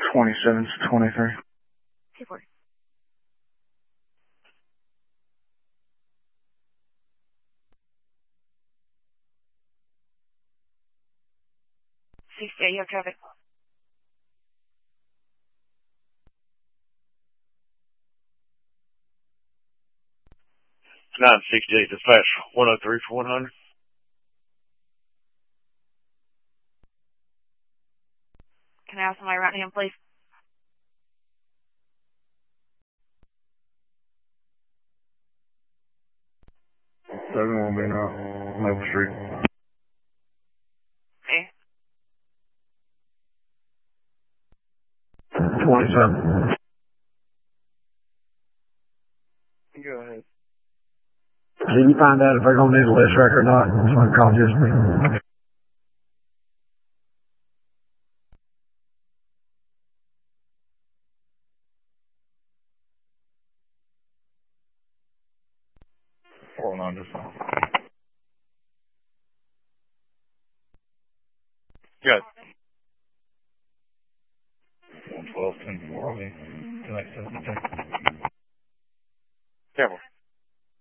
27 to 23. 2-4. Yeah, you have traffic. 968 dispatch 103 for 100. Can I have somebody around him, please? Seven will be now. Maple Street. Okay. 27. Go ahead. Can you find out if they're going to need a list record or not? Someone called just me. Hold on just a second. Good. 112, 10, 4, connect 72.